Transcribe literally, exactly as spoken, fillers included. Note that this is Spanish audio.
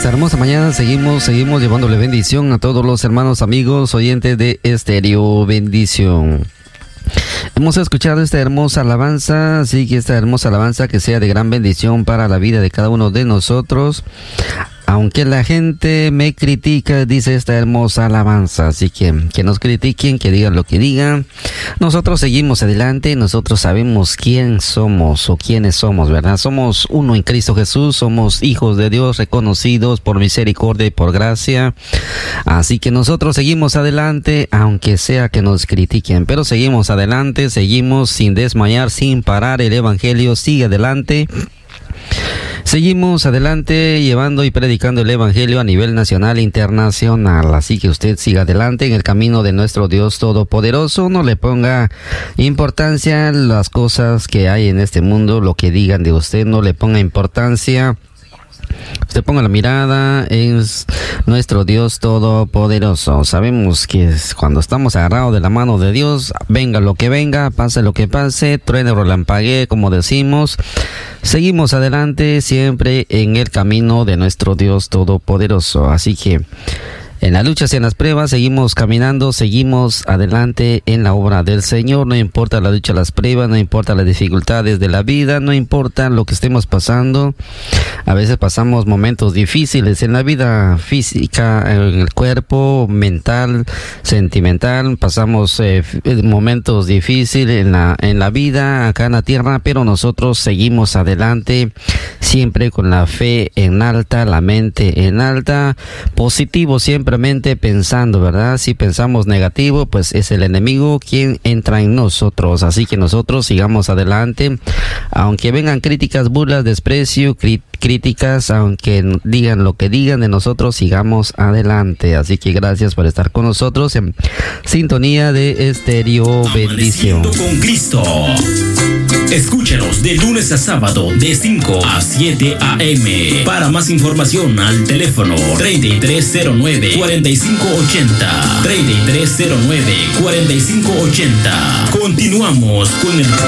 esta hermosa mañana seguimos, seguimos llevándole bendición a todos los hermanos, amigos, oyentes de Estéreo Bendición. Hemos escuchado esta hermosa alabanza, así que esta hermosa alabanza que sea de gran bendición para la vida de cada uno de nosotros. Aunque la gente me critica, dice esta hermosa alabanza, así que que nos critiquen, que digan lo que digan. Nosotros seguimos adelante, nosotros sabemos quién somos o quiénes somos, ¿verdad? Somos uno en Cristo Jesús, somos hijos de Dios reconocidos por misericordia y por gracia. Así que nosotros seguimos adelante, aunque sea que nos critiquen, pero seguimos adelante, seguimos sin desmayar, sin parar, el Evangelio sigue adelante. Seguimos adelante llevando y predicando el Evangelio a nivel nacional e internacional. Así que usted siga adelante en el camino de nuestro Dios Todopoderoso. No le ponga importancia a las cosas que hay en este mundo, lo que digan de usted. No le ponga importancia. Usted ponga la mirada en nuestro Dios Todopoderoso. Sabemos que cuando estamos agarrados de la mano de Dios, venga lo que venga, pase lo que pase, truene o relampaguee, como decimos, seguimos adelante siempre en el camino de nuestro Dios Todopoderoso. Así que en las luchas y en las pruebas seguimos caminando, seguimos adelante en la obra del Señor. No importa la lucha, las pruebas, no importa las dificultades de la vida, no importa lo que estemos pasando. A veces pasamos momentos difíciles en la vida física, en el cuerpo, mental, sentimental. Pasamos eh, momentos difíciles en la, en la vida, acá en la tierra, pero nosotros seguimos adelante, siempre con la fe en alta, la mente en alta, positivo siempre. Simplemente pensando, ¿verdad? Si pensamos negativo, pues es el enemigo quien entra en nosotros. Así que nosotros sigamos adelante. Aunque vengan críticas, burlas, desprecio, cri- críticas, aunque digan lo que digan de nosotros, sigamos adelante. Así que gracias por estar con nosotros en sintonía de Estéreo Bendición. Con Cristo. Escúchanos de lunes a sábado de cinco a siete a eme. Para más información al teléfono treinta y tres cero nueve, cuarenta y cinco ochenta. treinta y tres cero nueve, cuarenta y cinco ochenta. Continuamos con el